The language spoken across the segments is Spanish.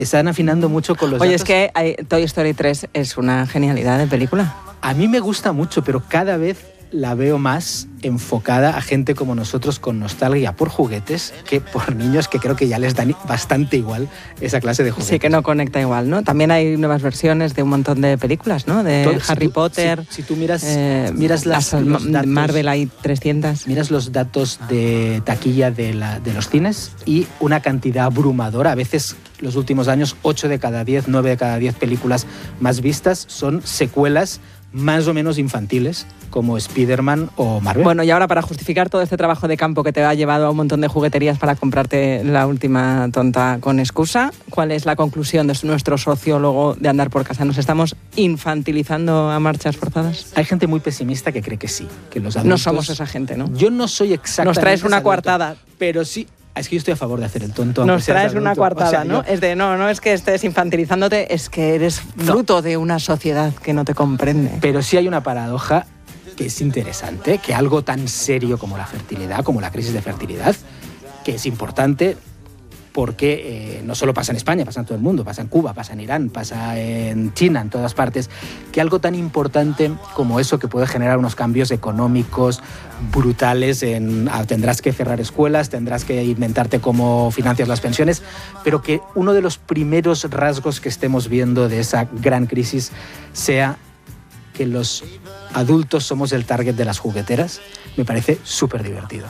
Están afinando mucho con los Oye, datos. es que Toy Story 3 es una genialidad de película. A mí me gusta mucho, pero cada vez la veo más enfocada a gente como nosotros con nostalgia por juguetes que por niños que creo que ya les dan bastante igual esa clase de juguetes. Sí, que no conecta igual, ¿no? También hay nuevas versiones de un montón de películas, ¿no? De Harry Potter. Si tú miras los datos, Marvel hay 300. Miras los datos de taquilla de los cines y una cantidad abrumadora. A veces, los últimos años, 8 de cada 10, 9 de cada 10 películas más vistas son secuelas más o menos infantiles, como Spider-Man o Marvel. Bueno, y ahora para justificar todo este trabajo de campo que te ha llevado a un montón de jugueterías para comprarte la última tonta con excusa, ¿cuál es la conclusión de nuestro sociólogo de Andar por Casa? ¿Nos estamos infantilizando a marchas forzadas? Hay gente muy pesimista que cree que sí, que los adultos... No somos esa gente, ¿no? Yo no soy exactamente... Nos traes una adulto, coartada. Pero sí... Es que yo estoy a favor de hacer el tonto. Nos traes una coartada, o sea, ¿no? Es de, no es que estés infantilizándote, es que eres fruto de una sociedad que no te comprende. Pero sí hay una paradoja que es interesante, que algo tan serio como la fertilidad, como la crisis de fertilidad, que es importante porque no solo pasa en España, pasa en todo el mundo, pasa en Cuba, pasa en Irán, pasa en China, en todas partes, que algo tan importante como eso que puede generar unos cambios económicos brutales tendrás que cerrar escuelas, tendrás que inventarte cómo financias las pensiones, pero que uno de los primeros rasgos que estemos viendo de esa gran crisis sea que los adultos somos el target de las jugueteras, me parece súper divertido.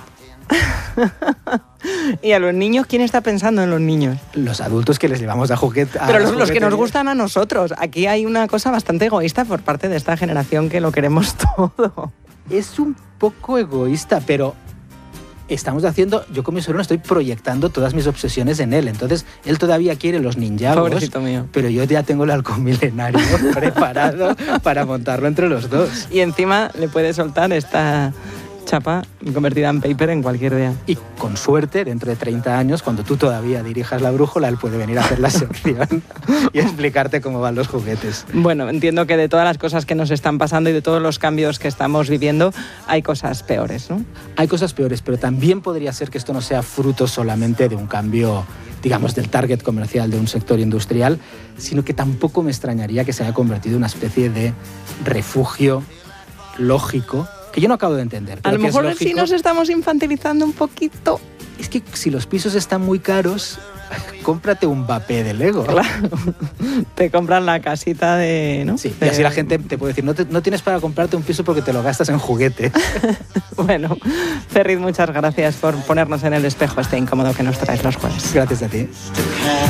¿Y a los niños? ¿Quién está pensando en los niños? Los adultos que les llevamos a juguete. Pero los que nos gustan a nosotros. Aquí hay una cosa bastante egoísta por parte de esta generación que lo queremos todo. Es un poco egoísta, pero estamos haciendo... Yo con mi sobrino estoy proyectando todas mis obsesiones en él. Entonces, él todavía quiere los ninjagos. Pobrecito mío. Pero yo ya tengo el halcón milenario preparado para montarlo entre los dos. Y encima le puede soltar esta chapa convertida en paper en cualquier día. Y con suerte, dentro de 30 años, cuando tú todavía dirijas la brújula, él puede venir a hacer la sección y explicarte cómo van los juguetes. Bueno, entiendo que de todas las cosas que nos están pasando y de todos los cambios que estamos viviendo, hay cosas peores, ¿no? Hay cosas peores, pero también podría ser que esto no sea fruto solamente de un cambio, digamos, del target comercial de un sector industrial, sino que tampoco me extrañaría que se haya convertido en una especie de refugio lógico que yo no acabo de entender. A lo mejor sí nos estamos infantilizando un poquito. Es que si los pisos están muy caros, cómprate un vapé de Lego. Claro. Te compran la casita de... ¿no? Sí, y así la gente te puede decir, no tienes para comprarte un piso porque te lo gastas en juguete. Bueno, Ferriz, muchas gracias por ponernos en el espejo este incómodo que nos traes los jueves. Gracias a ti.